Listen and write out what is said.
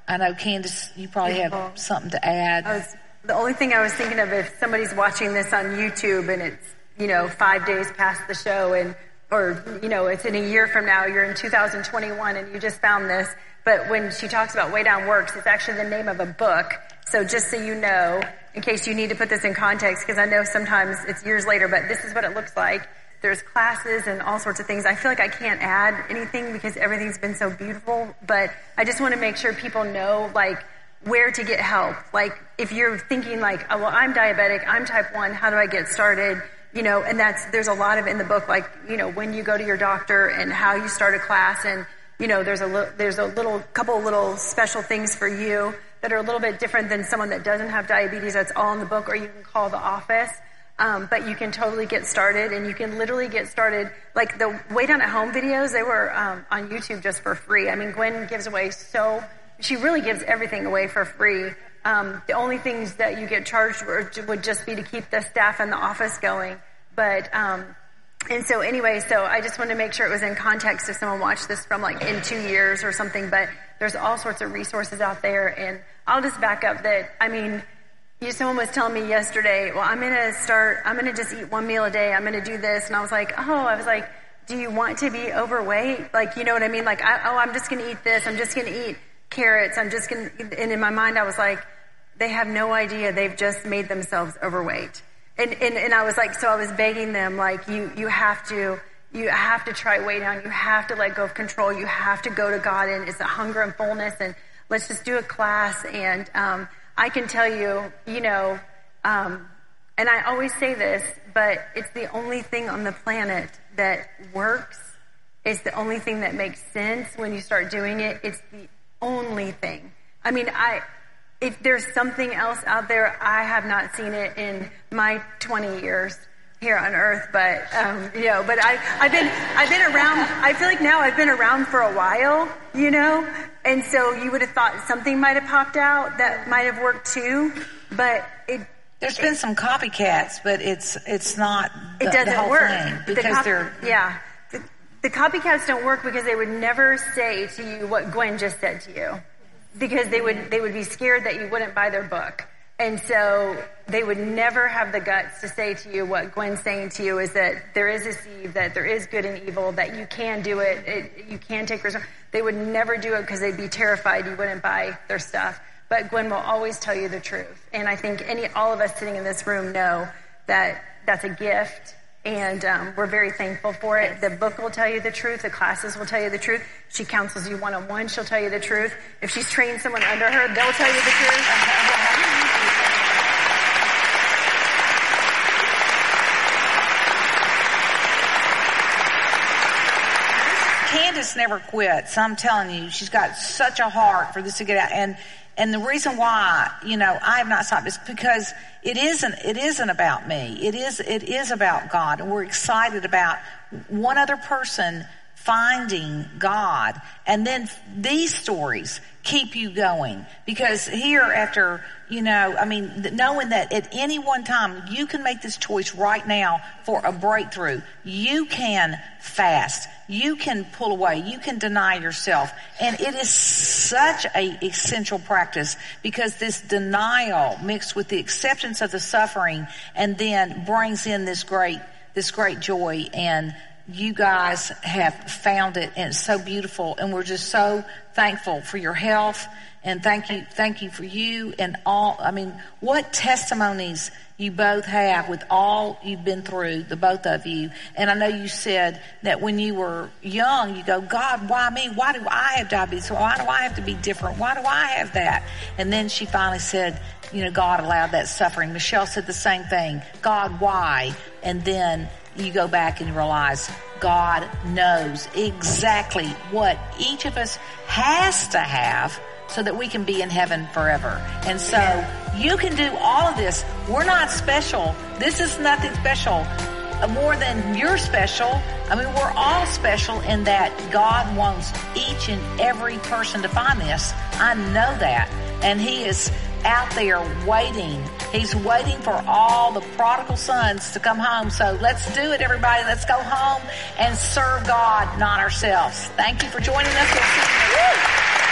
I know, Candace, you probably have something to add. The only thing I was thinking of, if somebody's watching this on YouTube and it's, 5 days past the show or it's in a year from now, you're in 2021 and you just found this. But when she talks about Way Down Works, it's actually the name of a book. So just so you know, in case you need to put this in context, because I know sometimes it's years later, but this is what it looks like. There's classes and all sorts of things. I feel like I can't add anything because everything's been so beautiful, but I just want to make sure people know, where to get help. If you're thinking I'm diabetic, I'm type 1, how do I get started? And there's a lot of in the book, when you go to your doctor and how you start a class, and, there's a couple little special things for you that are a little bit different than someone that doesn't have diabetes. That's all in the book, or you can call the office. But you can totally get started, and you can literally get started. The Way Down at Home videos, they were on YouTube just for free. I mean, Gwen gives away she really gives everything away for free. The only things that you get charged would just be to keep the staff in the office going. But, so I just wanted to make sure it was in context if someone watched this from in 2 years or something. But there's all sorts of resources out there. And I'll just back up that, someone was telling me yesterday, well, I'm going to just eat one meal a day. I'm going to do this. And I was like, do you want to be overweight? You know what I mean? I'm just going to eat this. I'm just going to eat carrots. And in my mind, I was like, they have no idea. They've just made themselves overweight. And I was so I was begging them, you have to try Way Down. You have to let go of control. You have to go to God. And it's a hunger and fullness. And let's just do a class. And, I can tell you, and I always say this, but it's the only thing on the planet that works. It's the only thing that makes sense when you start doing it. It's the only thing. If there's something else out there, I have not seen it in my 20 years here on earth, but I've been around. I feel like now I've been around for a while, and so you would have thought something might have popped out that might have worked too, but there's been some copycats, but it's not it doesn't the whole work thing because the copycats don't work because they would never say to you what Gwen just said to you, because they would be scared that you wouldn't buy their book. And so they would never have the guts to say to you what Gwen's saying to you, is that there is a seed, that there is good and evil, that you can do it, you can take responsibility. They would never do it because they'd be terrified you wouldn't buy their stuff. But Gwen will always tell you the truth. And I think all of us sitting in this room know that that's a gift, and we're very thankful for it. The book will tell you the truth. The classes will tell you the truth. She counsels you one-on-one. She'll tell you the truth. If she's trained someone under her, they'll tell you the truth. Candace never quits. I'm telling you, she's got such a heart for this to get out. And the reason why, I have not stopped is because it isn't about me. It is about God. And we're excited about one other person finding God. And then these stories keep you going, because here after, knowing that at any one time you can make this choice right now for a breakthrough. You can fast. You can pull away. You can deny yourself. And it is such a essential practice, because this denial mixed with the acceptance of the suffering and then brings in this great joy. And you guys have found it, and it's so beautiful, and we're just so thankful for your health, and thank you for you and all. What testimonies you both have with all you've been through, the both of you. And I know you said that when you were young, you go, God, why me? Why do I have diabetes? Why do I have to be different? Why do I have that? And then she finally said, God allowed that suffering. Michelle said the same thing. God, why? And then you go back and realize God knows exactly what each of us has to have so that we can be in heaven forever. And so you can do all of this. We're not special. This is nothing special more than you're special. We're all special in that God wants each and every person to find this. I know that. And He is out there waiting. He's waiting for all the prodigal sons to come home. So let's do it, everybody. Let's go home and serve God, not ourselves. Thank you for joining us. We'll see you.